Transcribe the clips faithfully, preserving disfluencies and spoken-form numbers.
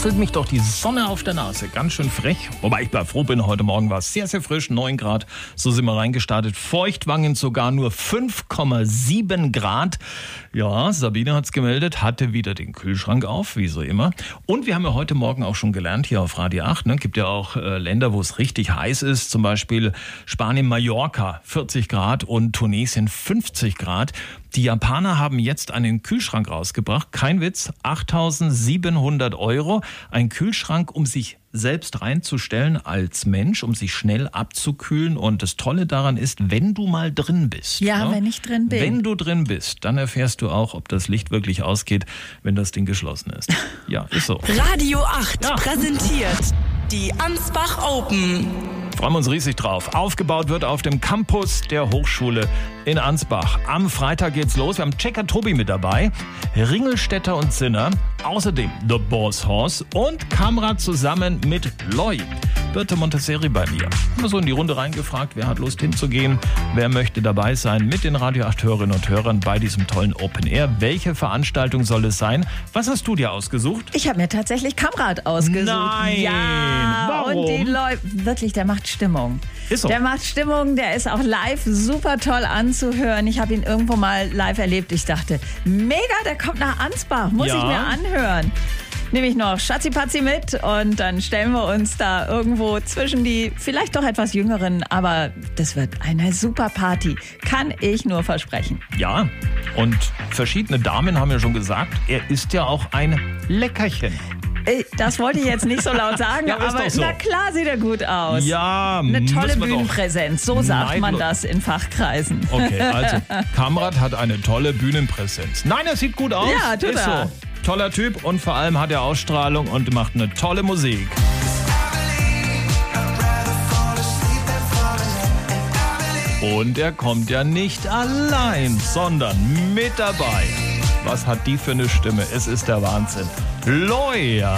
kitzelt mich doch die Sonne auf der Nase. Ganz schön frech. Wobei ich da froh bin, heute Morgen war es sehr, sehr frisch, neun Grad. So sind wir reingestartet. Feuchtwangen sogar nur fünf Komma sieben Grad. Ja, Sabine hat's gemeldet, hatte wieder den Kühlschrank auf, wie so immer. Und wir haben ja heute Morgen auch schon gelernt, hier auf Radio acht, ne, gibt ja auch äh, Länder, wo es richtig heiß ist. Zum Beispiel Spanien, Mallorca, vierzig Grad und Tunesien fünfzig Grad. Die Japaner haben jetzt einen Kühlschrank rausgebracht. Kein Witz, achttausendsiebenhundert Euro. Ein Kühlschrank, um sich selbst reinzustellen als Mensch, um sich schnell abzukühlen. Und das Tolle daran ist, wenn du mal drin bist. Ja, ne? wenn ich drin bin. Wenn du drin bist, dann erfährst du auch, ob das Licht wirklich ausgeht, wenn das Ding geschlossen ist. Ja, ist so. Radio acht Ja. präsentiert die Ansbach Open. Freuen wir uns riesig drauf. Aufgebaut wird auf dem Campus der Hochschule in Ansbach. Am Freitag geht's los. Wir haben Checker Tobi mit dabei, Ringelstetter und Zinner, außerdem The Boss Horse und Kamera zusammen mit Loy. Birte Montesseri bei mir. Immer so in die Runde reingefragt, wer hat Lust hinzugehen, wer möchte dabei sein mit den Radio acht Hörerinnen und Hörern bei diesem tollen Open Air. Welche Veranstaltung soll es sein? Was hast du dir ausgesucht? Ich habe mir tatsächlich Kamrat ausgesucht. Nein! Ja, Warum? und die Leute, wirklich, der macht Stimmung. Ist so. Der macht Stimmung, der ist auch live super toll anzuhören. Ich habe ihn irgendwo mal live erlebt. Ich dachte, mega, der kommt nach Ansbach, muss Ja. ich mir anhören. Nehme ich noch Schatzi-Patzi mit und dann stellen wir uns da irgendwo zwischen die vielleicht doch etwas Jüngeren. Aber das wird eine super Party, kann ich nur versprechen. Ja, und verschiedene Damen haben ja schon gesagt, er ist ja auch ein Leckerchen. Äh, Das wollte ich jetzt nicht so laut sagen, Ja, aber ist aber doch so. na klar sieht er gut aus. Ja, Eine tolle müssen wir doch- Bühnenpräsenz, so sagt man Neidlos- das in Fachkreisen. Okay, also Kamrat hat eine tolle Bühnenpräsenz. Nein, er sieht gut aus. Ja, tut ist er. so. Toller Typ und vor allem hat er Ausstrahlung und macht eine tolle Musik. Und er kommt ja nicht allein, sondern mit dabei. Was hat die für eine Stimme? Es ist der Wahnsinn. Loya.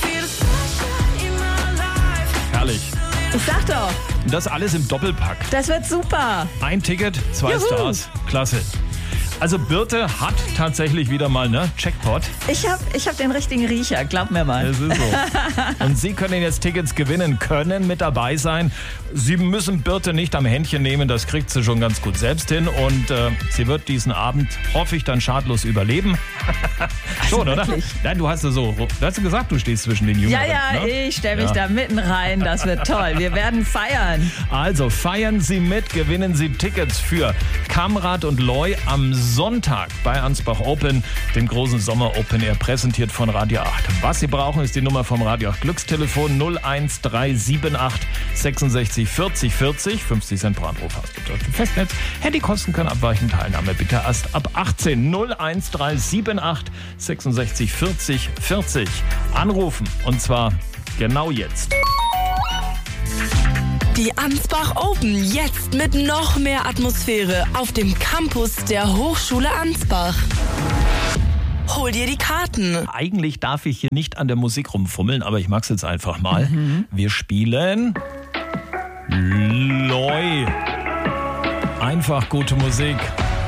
Herrlich. Ich sag doch, Und das alles im Doppelpack. das wird super. Ein Ticket, zwei Juhu. Stars. Klasse. Also Birte hat tatsächlich wieder mal, ne, Jackpot. Ich hab, ich hab den richtigen Riecher, glaub mir mal. Es ist so. Und Sie können jetzt Tickets gewinnen, können mit dabei sein. Sie müssen Birte nicht am Händchen nehmen, das kriegt sie schon ganz gut selbst hin. Und äh, sie wird diesen Abend, hoffe ich, dann schadlos überleben. Schon, oder? wirklich? Nein, du hast ja so, du hast ja gesagt, du stehst zwischen den Jüngeren. Ja, ja, ne? ich stell mich Ja. da mitten rein, das wird toll. Wir werden feiern. Also feiern Sie mit, gewinnen Sie Tickets für Kamrat und Loy am Sonntag bei Ansbach Open, dem großen Sommer Open Air, präsentiert von Radio acht. Was Sie brauchen, ist die Nummer vom Radio acht Glückstelefon null eins drei sieben acht sechsundsechzig vierzig vierzig. fünfzig Cent pro Anruf hast du dort im Festnetz. Handykosten können abweichen, Teilnahme bitte erst ab achtzehn. null eins drei sieben acht sechsundsechzig vierzig vierzig. Anrufen und zwar genau jetzt. Die Ansbach Open jetzt mit noch mehr Atmosphäre auf dem Campus der Hochschule Ansbach. Hol dir die Karten. Eigentlich darf ich hier nicht an der Musik rumfummeln, aber ich mag's jetzt einfach mal. Wir spielen Loy. Einfach gute Musik.